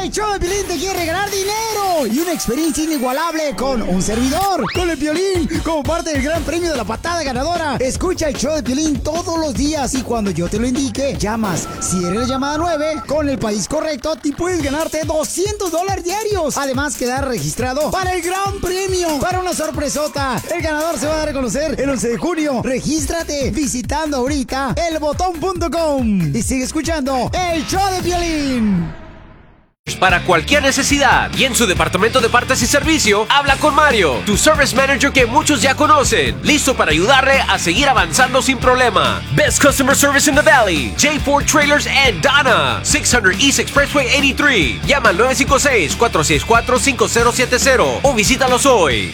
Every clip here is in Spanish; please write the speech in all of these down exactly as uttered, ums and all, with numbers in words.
El show de Piolín te quiere regalar dinero y una experiencia inigualable con un servidor, con el Piolín, como parte del gran premio de la patada ganadora. Escucha el show de Piolín todos los días y cuando yo te lo indique, llamas. Si eres la llamada nueve, con el país correcto, y puedes ganarte doscientos dólares diarios. Además, quedar registrado para el gran premio, para una sorpresota. El ganador se va a dar a conocer el once de junio. Regístrate visitando ahorita el botón punto com y sigue escuchando el show de Piolín. Para cualquier necesidad y en su departamento de partes y servicio, habla con Mario, tu service manager que muchos ya conocen, listo para ayudarle a seguir avanzando sin problema. Best customer service in the valley, J Ford Trailers and Donna, seis hundred East Expressway ochenta y tres. Llama al nueve cinco seis, cuatro seis cuatro, cinco cero siete cero o visítalos hoy.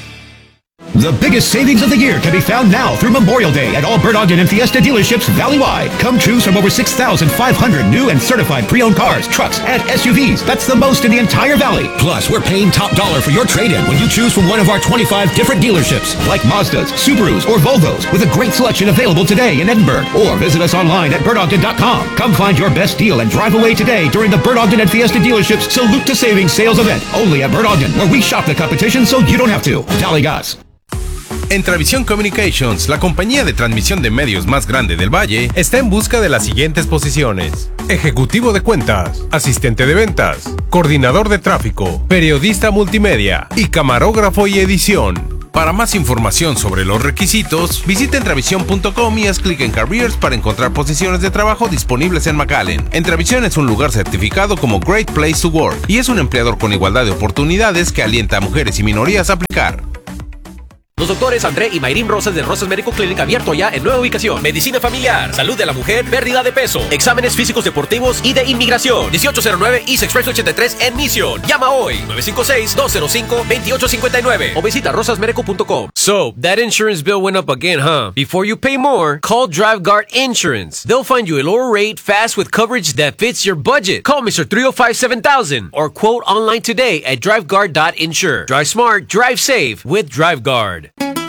The biggest savings of the year can be found now through Memorial Day at all Bert Ogden and Fiesta dealerships valley-wide. Come choose from over six thousand five hundred new and certified pre-owned cars, trucks, and S U Vs. That's the most in the entire valley. Plus, we're paying top dollar for your trade-in when you choose from one of our twenty-five different dealerships, like Mazdas, Subarus, or Volvos, with a great selection available today in Edinburgh. Or visit us online at bert ogden dot com. Come find your best deal and drive away today during the Bert Ogden and Fiesta dealerships Salute to Savings sales event, only at Bert Ogden, where we shop the competition so you don't have to. Tally gas. En Travisión Communications, la compañía de transmisión de medios más grande del Valle, está en busca de las siguientes posiciones: ejecutivo de cuentas, asistente de ventas, coordinador de tráfico, periodista multimedia y camarógrafo y edición. Para más información sobre los requisitos, visita Entravisión punto com y haz clic en Careers para encontrar posiciones de trabajo disponibles en McAllen. Entravisión es un lugar certificado como Great Place to Work y es un empleador con igualdad de oportunidades que alienta a mujeres y minorías a aplicar. Los doctores André y Mayrín Rosas de Rosas Medical Clinic abierto ya en nueva ubicación. Medicina familiar, salud de la mujer, pérdida de peso, exámenes físicos deportivos y de inmigración. dieciocho cero nueve East Express ochenta y tres en Mission. Llama hoy nueve cinco seis, dos cero cinco, dos ocho cinco nueve o visita rosas medical punto com. So, that insurance bill went up again, huh? Before you pay more, call DriveGuard Insurance. They'll find you a lower rate fast with coverage that fits your budget. Call Mister three oh five, seven thousand or quote online today at drive guard dot insure. Drive smart, drive safe with DriveGuard.